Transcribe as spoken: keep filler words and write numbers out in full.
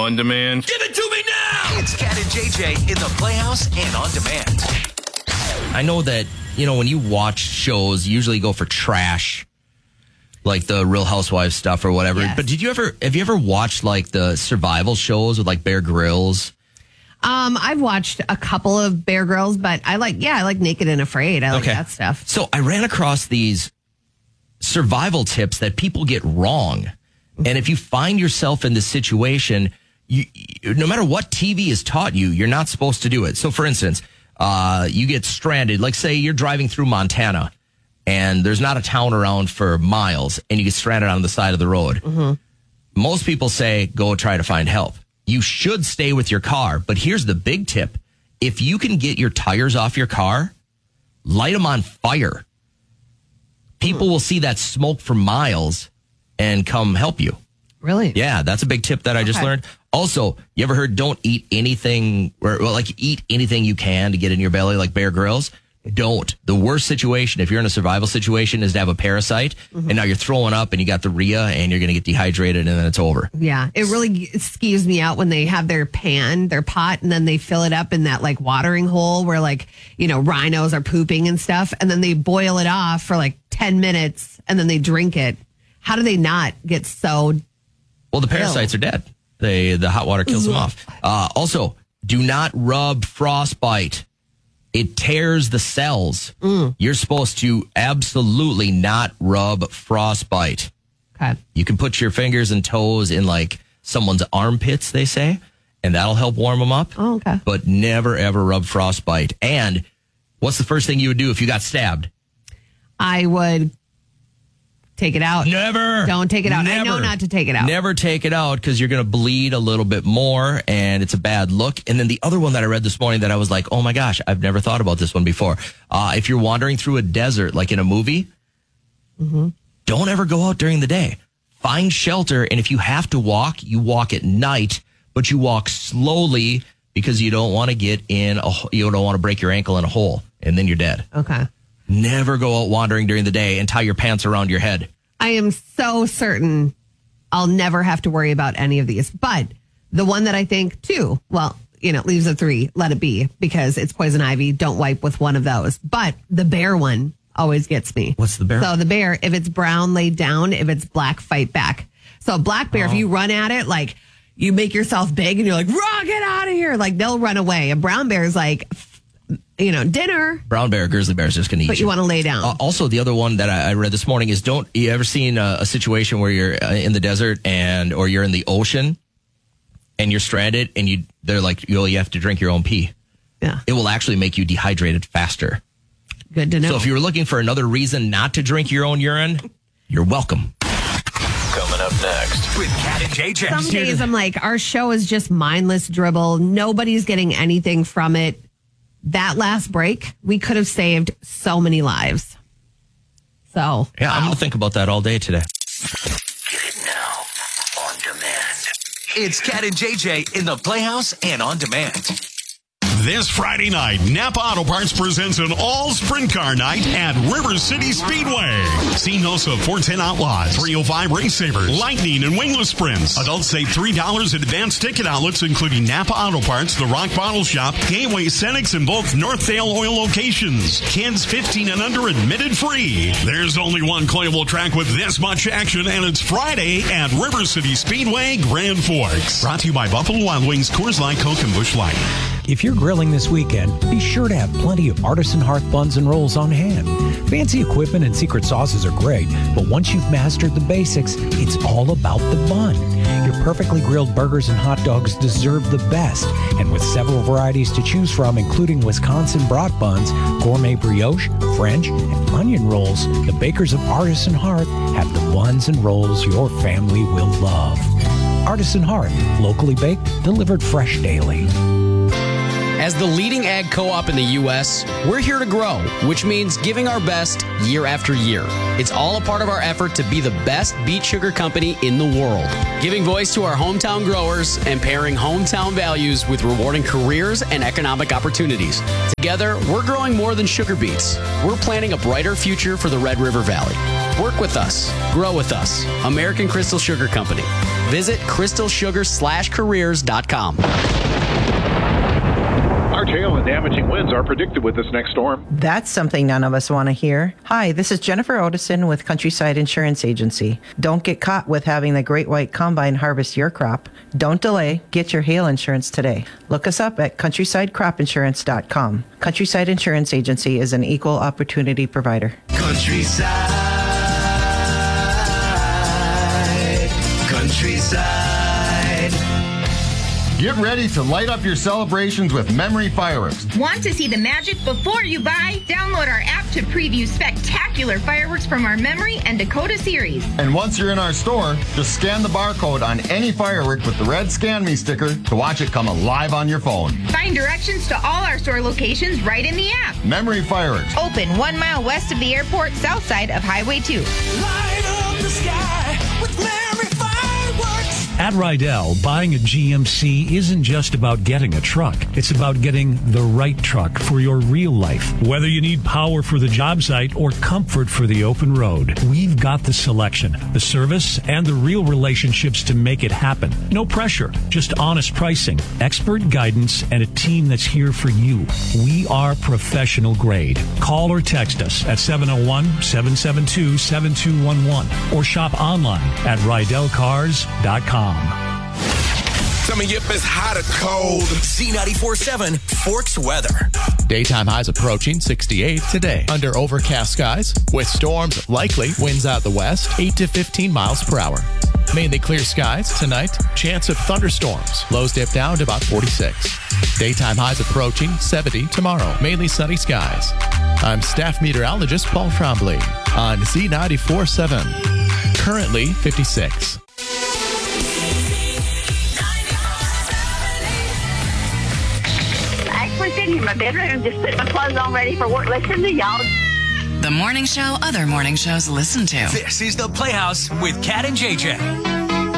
on demand. Give it to me now! It's Cat and J J in the Playhouse and on demand. I know that, you know, when you watch shows, you usually go for trash, like the Real Housewives stuff or whatever. Yes. But did you ever, have you ever watched like the survival shows with like Bear Grylls? Um, I've watched a couple of Bear Grylls, but I like, yeah, I like Naked and Afraid. I like Okay. that stuff. So I ran across these survival tips that people get wrong. And if you find yourself in this situation, you, you, no matter what T V has taught you, you're not supposed to do it. So for instance, uh, you get stranded, like say you're driving through Montana and there's not a town around for miles and you get stranded on the side of the road. Mm-hmm. Most people say, go try to find help. You should stay with your car. But here's the big tip. If you can get your tires off your car, light them on fire. People will see that smoke for miles and come help you. Really? Yeah, that's a big tip that I just Okay. learned. Also, you ever heard don't eat anything, or well, like eat anything you can to get in your belly, like Bear Grylls? Don't. The worst situation, if you're in a survival situation, is to have a parasite, Mm-hmm. and now you're throwing up and you got the R I A and you're going to get dehydrated and then it's over. Yeah. It really skews me out when they have their pan, their pot, and then they fill it up in that like watering hole where like, you know, rhinos are pooping and stuff. And then they boil it off for like ten minutes and then they drink it. How do they not get so Well, the parasites are dead. They the hot water kills them off. Uh, also, do not rub frostbite. It tears the cells. Mm. You're supposed to absolutely not rub frostbite. Okay. You can put your fingers and toes in like someone's armpits, they say, and that'll help warm them up. Oh, okay. But never, ever rub frostbite. And what's the first thing you would do if you got stabbed? I would take it out. Never. Don't take it out. I know Never. not to take it out. Never take it out because you're going to bleed a little bit more and it's a bad look. And then the other one that I read this morning that I was like, oh my gosh, I've never thought about this one before. Uh, if you're wandering through a desert, like in a movie, Mm-hmm. don't ever go out during the day. Find shelter. And if you have to walk, you walk at night, but you walk slowly because you don't want to get in a, you don't want to break your ankle in a hole and then you're dead. Okay. Never go out wandering during the day and tie your pants around your head. I am so certain I'll never have to worry about any of these. But the one that I think, too, well, you know, leaves a three, let it be, because it's poison ivy. Don't wipe with one of those. But the bear one always gets me. What's the bear? So the bear, if it's brown, lay down. If it's black, fight back. So black bear, Oh. if you run at it, like you make yourself big and you're like, raw, get out of here. Like they'll run away. A brown bear is like, you know, dinner, Brown bear, grizzly bear is just going to eat but you want to lay down. Uh, also, the other one that I, I read this morning is don't you ever seen a, a situation where you're uh, in the desert and or you're in the ocean and you're stranded and you they're like you, you have to drink your own pee. Yeah. It will actually make you dehydrated faster. Good to know. So if you were looking for another reason not to drink your own urine, you're welcome. Coming up next with Cat and J J. Some days I'm like, our show is just mindless dribble. Nobody's getting anything from it. That last break, we could have saved so many lives. So, Yeah, I'm going to think about that all day today. Get it now on demand. It's Cat and J J in the Playhouse and on demand. This Friday night, Napa Auto Parts presents an all sprint car night at River City Speedway. See Nosa four ten Outlaws, three oh five Race Savers, Lightning, and Wingless Sprints. Adults save three dollars at advanced ticket outlets, including Napa Auto Parts, The Rock Bottle Shop, Gateway Cenex, and both Northdale Oil locations. Kids fifteen and under admitted free. There's only one playable track with this much action, and it's Friday at River City Speedway, Grand Forks. Brought to you by Buffalo Wild Wings, Coors Light, Coke, and Busch Light. If you're grilling this weekend, be sure to have plenty of Artisan Hearth buns and rolls on hand. Fancy equipment and secret sauces are great, but once you've mastered the basics, it's all about the bun. Your perfectly grilled burgers and hot dogs deserve the best, and with several varieties to choose from, including Wisconsin brat buns, gourmet brioche, French, and onion rolls, the bakers of Artisan Hearth have the buns and rolls your family will love. Artisan Hearth, locally baked, delivered fresh daily. As the leading ag co-op in the U S, we're here to grow, which means giving our best year after year. It's all a part of our effort to be the best beet sugar company in the world. Giving voice to our hometown growers and pairing hometown values with rewarding careers and economic opportunities. Together, we're growing more than sugar beets. We're planning a brighter future for the Red River Valley. Work with us. Grow with us. American Crystal Sugar Company. Visit crystalsugar slash careers dot com. Large hail and damaging winds are predicted with this next storm. That's something none of us want to hear. Hi, this is Jennifer Otison with Countryside Insurance Agency. Don't get caught with having the Great White Combine harvest your crop. Don't delay. Get your hail insurance today. Look us up at countryside crop insurance dot com. Countryside Insurance Agency is an equal opportunity provider. Countryside. Countryside. Get ready to light up your celebrations with Memory Fireworks. Want to see the magic before you buy? Download our app to preview spectacular fireworks from our Memory and Dakota series. And once you're in our store, just scan the barcode on any firework with the red Scan Me sticker to watch it come alive on your phone. Find directions to all our store locations right in the app. Memory Fireworks. Open one mile west of the airport, south side of Highway two. Light up the sky with Memory Fireworks. At Rydell, buying a G M C isn't just about getting a truck. It's about getting the right truck for your real life. Whether you need power for the job site or comfort for the open road, we've got the selection, the service, and the real relationships to make it happen. No pressure, just honest pricing, expert guidance, and a team that's here for you. We are professional grade. Call or text us at seven oh one, seven seven two, seven two one one or shop online at rydell cars dot com. Tell me if it's hot or cold. Z ninety-four point seven Forks weather. Daytime highs approaching sixty-eight today. Under overcast skies with storms likely. Winds out the west, eight to fifteen miles per hour. Mainly clear skies tonight. Chance of thunderstorms. Lows dip down to about forty-six. Daytime highs approaching seventy tomorrow. Mainly sunny skies. I'm staff meteorologist Paul Trombley on Z ninety-four point seven. Currently fifty-six. Actually sitting in my bedroom, just putting my clothes on, ready for work. Listen to y'all. The morning show other morning shows listen to. This is The Playhouse with Cat and J J.